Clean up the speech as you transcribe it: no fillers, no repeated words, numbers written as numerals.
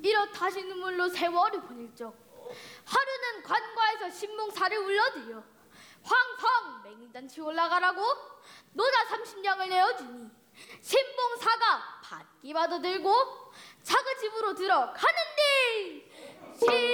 이렇다시 눈물로 세월을 보낼 적 하루는 관과에서 신봉사를 울려드려 황성 맹인잔치 올라가라고 노자 30냥을 내어주니 신봉사가 받기마도 들고 자그 집으로 들어가는데